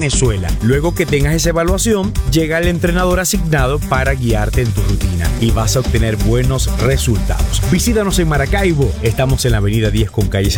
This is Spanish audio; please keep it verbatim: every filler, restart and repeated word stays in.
Venezuela. Luego que tengas esa evaluación, llega el entrenador asignado para guiarte en tu rutina y vas a obtener buenos resultados. Visítanos en Maracaibo. Estamos en la avenida diez con calle